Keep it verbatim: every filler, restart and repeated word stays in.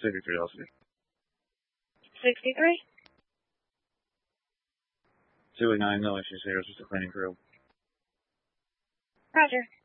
sixty-three, Elsie. sixty-three? two eighty-nine, no issues here. It's just a cleaning crew. Roger.